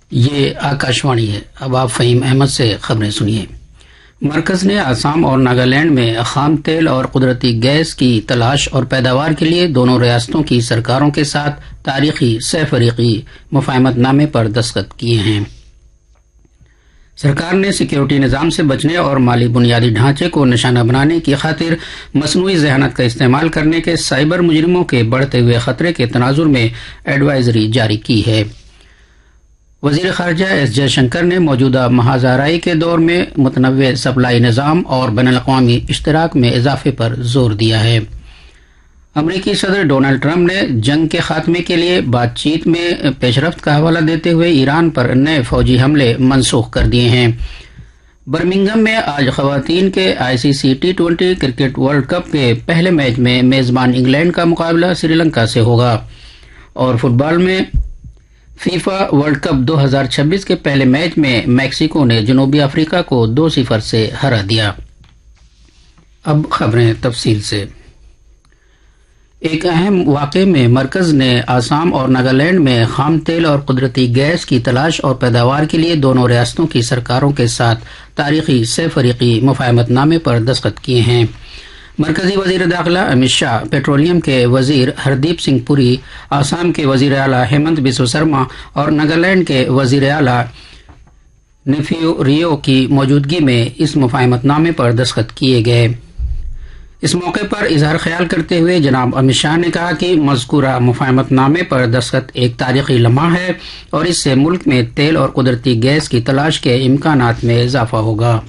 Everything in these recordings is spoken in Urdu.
یہ آکاشوانی ہے۔ اب آپ فہیم احمد سے خبریں سنیے۔ مرکز نے آسام اور ناگالینڈ میں خام تیل اور قدرتی گیس کی تلاش اور پیداوار کے لیے دونوں ریاستوں کی سرکاروں کے ساتھ تاریخی سہ فریقی مفاہمت نامے پر دستخط کیے ہیں۔ سرکار نے سیکیورٹی نظام سے بچنے اور مالی بنیادی ڈھانچے کو نشانہ بنانے کی خاطر مصنوعی ذہانت کا استعمال کرنے کے سائبر مجرموں کے بڑھتے ہوئے خطرے کے تناظر میں ایڈوائزری جاری کی ہے۔ وزیر خارجہ ایس جے شنکر نے موجودہ محاذ آرائی کے دور میں متنوع سپلائی نظام اور بین الاقوامی اشتراک میں اضافے پر زور دیا ہے۔ امریکی صدر ڈونلڈ ٹرمپ نے جنگ کے خاتمے کے لیے بات چیت میں پیش رفت کا حوالہ دیتے ہوئے ایران پر نئے فوجی حملے منسوخ کر دیے ہیں۔ برمنگھم میں آج خواتین کے ICC T20 cricket world cup کے پہلے میچ میں میزبان انگلینڈ کا مقابلہ سری لنکا سے ہوگا، اور فٹ بال میں فیفا ورلڈ کپ 2026 کے پہلے میچ میں میکسیکو نے جنوبی افریقہ کو 2-0 سے ہرا دیا۔ اب خبریں تفصیل سے۔ ایک اہم واقعے میں مرکز نے آسام اور ناگالینڈ میں خام تیل اور قدرتی گیس کی تلاش اور پیداوار کے لیے دونوں ریاستوں کی سرکاروں کے ساتھ تاریخی سہ فریقی مفاہمت نامے پر دستخط کیے ہیں۔ مرکزی وزیر داخلہ امت شاہ، پیٹرولیم کے وزیر ہردیپ سنگھ پوری، آسام کے وزیر اعلیٰ ہیمنت بسوا سرما اور ناگالینڈ کے وزیر اعلیٰ نیفیو ریو کی موجودگی میں اس مفاہمت نامے پر دستخط کیے گئے۔ اس موقع پر اظہار خیال کرتے ہوئے جناب امت شاہ نے کہا کہ مذکورہ مفاہمت نامے پر دستخط ایک تاریخی لمحہ ہے اور اس سے ملک میں تیل اور قدرتی گیس کی تلاش کے امکانات میں اضافہ ہوگا۔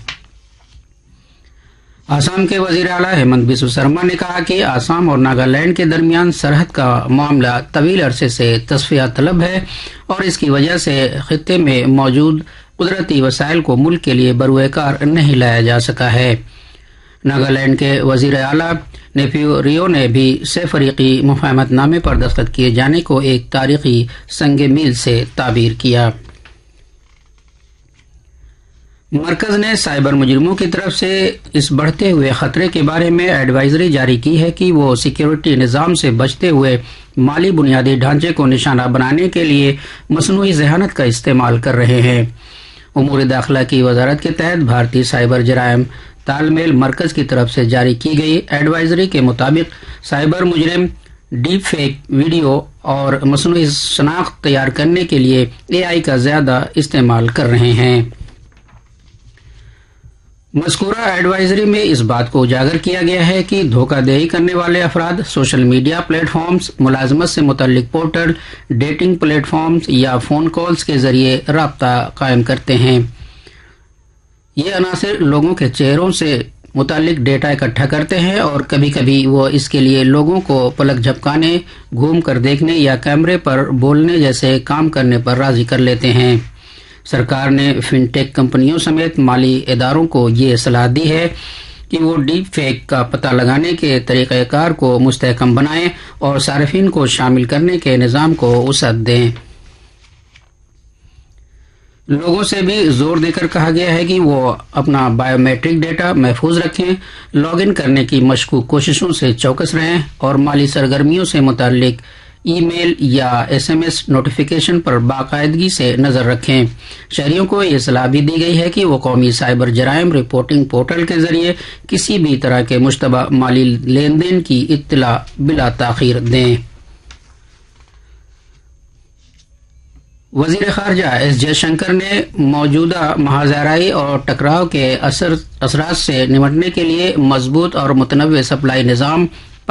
آسام کے وزیر اعلیٰ ہیمنت بسوا سرما نے کہا کہ آسام اور ناگالینڈ کے درمیان سرحد کا معاملہ طویل عرصے سے تصفیہ طلب ہے اور اس کی وجہ سے خطے میں موجود قدرتی وسائل کو ملک کے لیے بروئے کار نہیں لایا جا سکا ہے۔ ناگالینڈ کے وزیر اعلیٰ نیفیو ریو نے بھی سہ فریقی مفاہمت نامے پر دستخط کیے جانے کو ایک تاریخی سنگ میل سے تعبیر کیا۔ مرکز نے سائبر مجرموں کی طرف سے اس بڑھتے ہوئے خطرے کے بارے میں ایڈوائزری جاری کی ہے کہ وہ سیکیورٹی نظام سے بچتے ہوئے مالی بنیادی ڈھانچے کو نشانہ بنانے کے لیے مصنوعی ذہانت کا استعمال کر رہے ہیں۔ امور داخلہ کی وزارت کے تحت بھارتی سائبر جرائم تال میل مرکز کی طرف سے جاری کی گئی ایڈوائزری کے مطابق سائبر مجرم ڈیپ فیک ویڈیو اور مصنوعی شناخت تیار کرنے کے لیے AI کا زیادہ استعمال کر رہے ہیں۔ مذکورہ ایڈوائزری میں اس بات کو اجاگر کیا گیا ہے کہ دھوکہ دہی کرنے والے افراد سوشل میڈیا پلیٹ فارمز، ملازمت سے متعلق پورٹل، ڈیٹنگ پلیٹ فارمز یا فون کالز کے ذریعے رابطہ قائم کرتے ہیں۔ یہ عناصر لوگوں کے چہروں سے متعلق ڈیٹا اکٹھا کرتے ہیں اور کبھی کبھی وہ اس کے لیے لوگوں کو پلک جھپکانے، گھوم کر دیکھنے یا کیمرے پر بولنے جیسے کام کرنے پر راضی کر لیتے ہیں۔ سرکار نے فن ٹیک کمپنیوں سمیت مالی اداروں کو یہ صلاح دی ہے کہ وہ ڈیپ فیک کا پتہ لگانے کے طریقہ کار کو مستحکم بنائیں اور صارفین کو شامل کرنے کے نظام کو وسعت دیں۔ لوگوں سے بھی زور دے کر کہا گیا ہے کہ وہ اپنا بائیو میٹرک ڈیٹا محفوظ رکھیں، لاگ ان کرنے کی مشکوک کوششوں سے چوکس رہیں اور مالی سرگرمیوں سے متعلق ای میل یا SMS نوٹیفیکیشن پر باقاعدگی سے نظر رکھیں۔ شہریوں کو یہ صلاح بھی دی گئی ہے کہ وہ قومی سائبر جرائم رپورٹنگ پورٹل کے ذریعے کسی بھی طرح کے مشتبہ مالی لین دین کی اطلاع بلا تاخیر دیں۔ وزیر خارجہ ایس جے شنکر نے موجودہ محاذ آرائی اور ٹکراؤ کے اثرات سے نمٹنے کے لیے مضبوط اور متنوع سپلائی نظام